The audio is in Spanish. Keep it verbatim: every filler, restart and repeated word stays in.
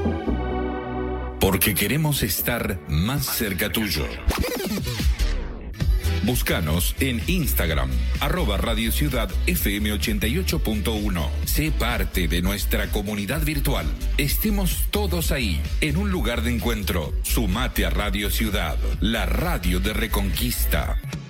Porque queremos estar más cerca tuyo. Búscanos en Instagram, arroba Radio Ciudad F M ochenta y ocho punto uno. Sé parte de nuestra comunidad virtual. Estemos todos ahí, en un lugar de encuentro. Sumate a Radio Ciudad, la radio de Reconquista.